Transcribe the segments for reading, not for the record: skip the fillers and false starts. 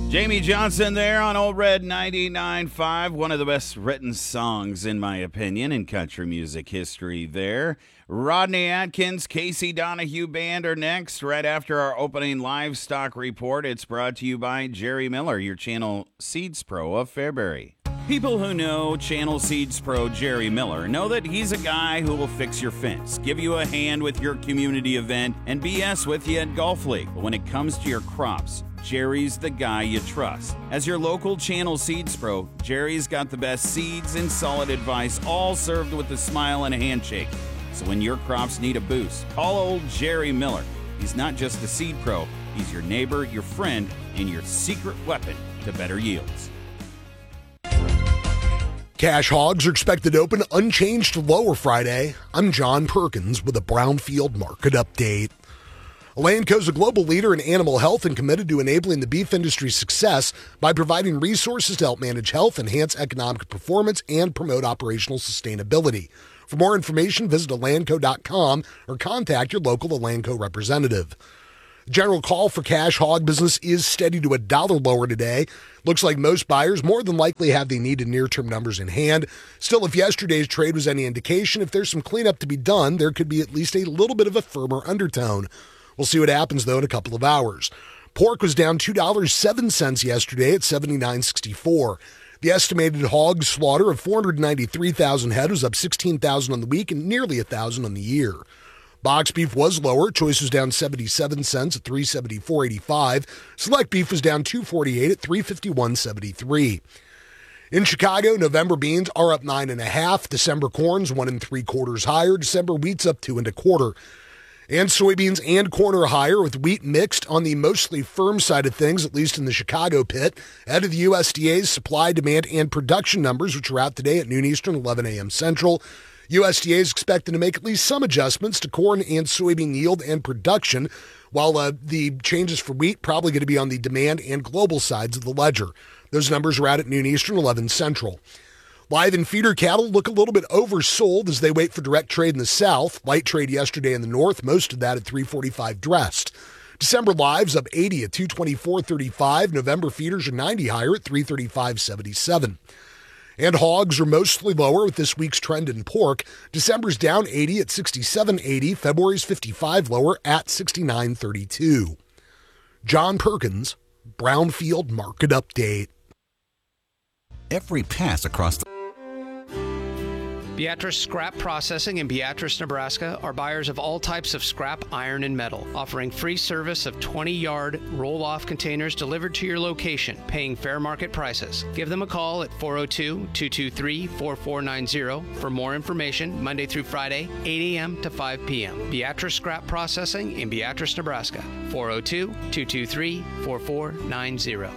Jamie Johnson there on Old Red 99.5, one of the best written songs, in my opinion, in country music history there. Rodney Atkins, Casey Donahue Band are next, right after our opening livestock report. It's brought to you by Jerry Miller, your Channel Seeds Pro of Fairbury. People who know Channel Seeds Pro Jerry Miller know that he's a guy who will fix your fence, give you a hand with your community event, and BS with you at Golf League. But when it comes to your crops, Jerry's the guy you trust. As your local Channel Seeds Pro, Jerry's got the best seeds and solid advice, all served with a smile and a handshake. So when your crops need a boost, call old Jerry Miller. He's not just a seed pro, he's your neighbor, your friend, and your secret weapon to better yields. Cash hogs are expected to open unchanged lower Friday. I'm John Perkins with a Brownfield Market Update. Elanco is a global leader in animal health and committed to enabling the beef industry's success by providing resources to help manage health, enhance economic performance, and promote operational sustainability. For more information, visit elanco.com or contact your local Elanco representative. The general call for cash hog business is steady to $1 lower today. Looks like most buyers more than likely have the needed near-term numbers in hand. Still, if yesterday's trade was any indication, if there's some cleanup to be done, there could be at least a little bit of a firmer undertone. We'll see what happens, though, in a couple of hours. Pork was down $2.07 yesterday at $79.64. The estimated hog slaughter of 493,000 head was up 16,000 on the week and nearly 1,000 on the year. Box beef was lower. Choice was down 77 cents at $374.85. Select beef was down $2.48 at $351.73. In Chicago, November beans are up 9.5. December corn's 1 3/4 higher. December wheat's up 2 1/4. And soybeans and corn are higher, with wheat mixed on the mostly firm side of things, at least in the Chicago pit, ahead of the USDA's supply, demand, and production numbers, which are out today at noon Eastern, 11 a.m. Central. USDA is expected to make at least some adjustments to corn and soybean yield and production, while the changes for wheat probably going to be on the demand and global sides of the ledger. Those numbers are out at noon Eastern, 11 Central. Live and feeder cattle look a little bit oversold as they wait for direct trade in the south. Light trade yesterday in the north, most of that at 345 dressed. December lives up 80 at 224.35. November feeders are 90 higher at 335.77. And hogs are mostly lower with this week's trend in pork. December's down 80 at 67.80. February's 55 lower at 69.32. John Perkins, Brownfield Market Update. Every pass across the Beatrice Scrap Processing in Beatrice, Nebraska are buyers of all types of scrap, iron, and metal, offering free service of 20-yard roll-off containers delivered to your location, paying fair market prices. Give them a call at 402-223-4490 for more information, Monday through Friday, 8 a.m. to 5 p.m. Beatrice Scrap Processing in Beatrice, Nebraska, 402-223-4490.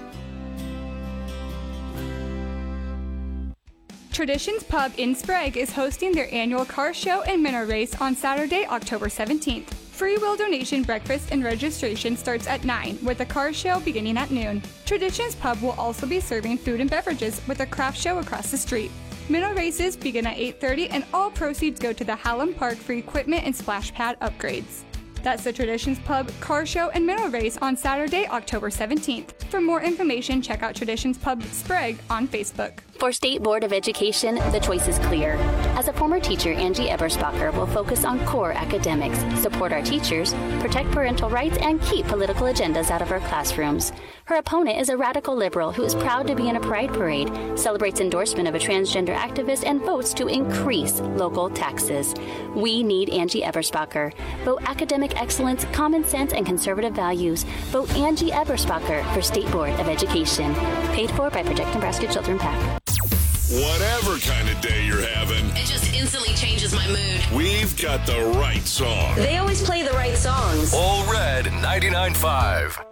Traditions Pub in Sprague is hosting their annual car show and minnow race on Saturday, October 17th. Free will donation breakfast and registration starts at 9, with the car show beginning at noon. Traditions Pub will also be serving food and beverages with a craft show across the street. Minnow races begin at 8:30 and all proceeds go to the Hallam Park for equipment and splash pad upgrades. That's the Traditions Pub car show and minnow race on Saturday, October 17th. For more information, check out Traditions Pub Sprague on Facebook. For State Board of Education, the choice is clear. As a former teacher, Angie Eberspacher will focus on core academics, support our teachers, protect parental rights, and keep political agendas out of our classrooms. Her opponent is a radical liberal who is proud to be in a pride parade, celebrates endorsement of a transgender activist, and votes to increase local taxes. We need Angie Eberspacher. Vote academic excellence, common sense, and conservative values. Vote Angie Eberspacher for State Board of Education. Paid for by Protect Nebraska Children PAC. Whatever kind of day you're having, it just instantly changes my mood. We've got the right song. They always play the right songs. Old Red 99.5.